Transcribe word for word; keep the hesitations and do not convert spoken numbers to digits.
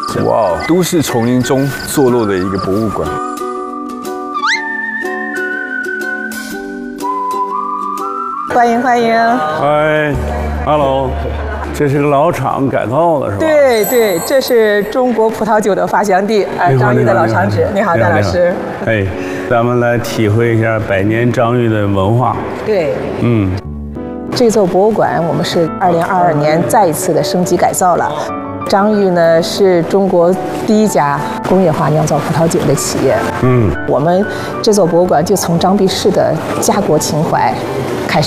哇，都市丛林中坐落的一个博物馆。 欢迎欢迎。 嗨 ，Hello， 这是个老厂改造的是吧？ 对对，这是中国葡萄酒的发祥地，哎，张裕的老厂址。你好，张老师。 哎，咱们来体会一下百年张裕的文化。 对， 嗯。 这座博物馆我们是二零二二年再一次的升级改造了。张裕呢是中国第一家工业化酿造葡萄酒的企业。嗯，我们这座博物馆就从张弼士的家国情怀，